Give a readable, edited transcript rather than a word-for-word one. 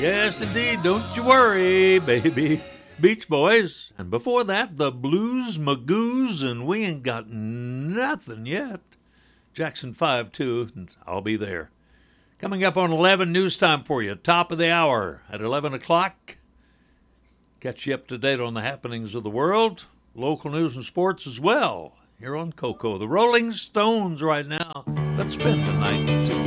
Yes, indeed. Don't you worry, baby. Beach Boys. And before that, the Blues Magoos, and we ain't got nothing yet. Jackson 5-2, and I'll be there. Coming up on 11, news time for you. Top of the hour at 11 o'clock. Catch you up to date on the happenings of the world. Local news and sports as well. Here on Coco. The Rolling Stones right now. Let's spend the night together.